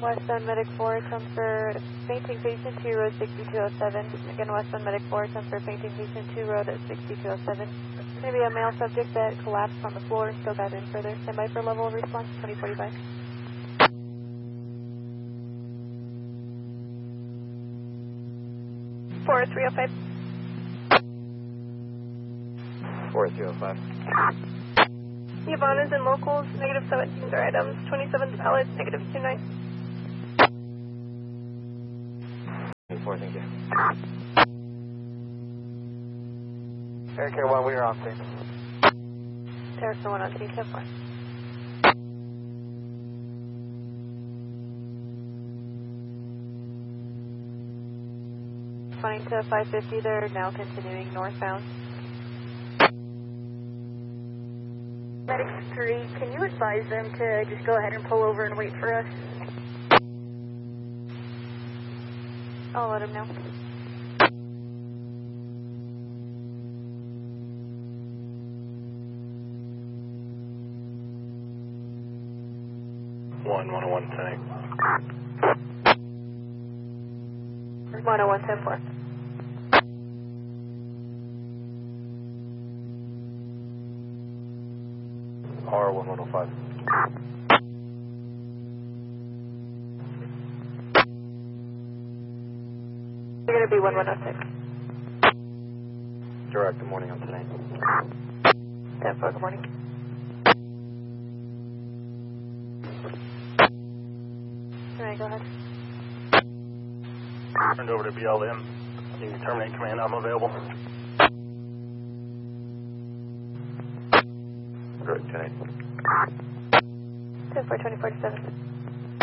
Westbound Medic 4, come for fainting patient 2, road 6207. Again, Westbound Medic 4, come for fainting patient 2, road at 6207. Maybe a male subject that collapsed on the floor and still got in further. Stand by for level of response, 2045. 4305. 4305. Yvonne is in locals, negative 17 are items, 27 pallets, negative 29. 24, thank you. Air 1, we are on scene. Terrace 1 on scene, 10-4. Responding to 550, they're now continuing northbound. Medic 3, can you advise them to just go ahead and pull over and wait for us? I'll let them know. One 101 10. 101 10-4. R1105. You're going to be 1106. Direct, good morning on tonight. 10-4, good morning. Alright, go ahead. Turned over to BLM. You can terminate command, I'm available. Direct, tonight. 10-4, 2047.